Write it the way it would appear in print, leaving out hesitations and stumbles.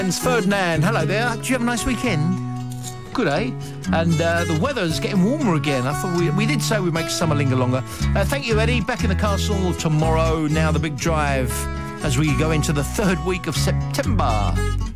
It's Ferdinand. Hello there. Did you have a nice weekend? Good, eh? And the weather's getting warmer again. I thought we did say we'd make summer linger longer. Thank you, Eddie. Back in the castle tomorrow. Now the big drive as we go into the third week of September.